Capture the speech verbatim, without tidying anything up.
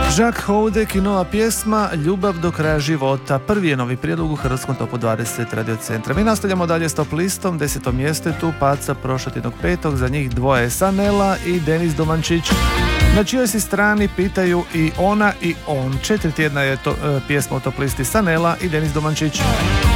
Jacques Houdek i nova pjesma Ljubav do kraja života. Prvi je novi prijedlog u Hrvatskom topu dvadeset Radio Centra. Mi nastavljamo dalje s top listom. Desetom mjestu je tu Paca prošlotjednog petog, za njih dvoje Sanela i Denis Domančić. Na čijoj si strani pitaju i ona i on. Četiri tjedna je to, e, pjesma u top listi Sanela i Denis Domančić.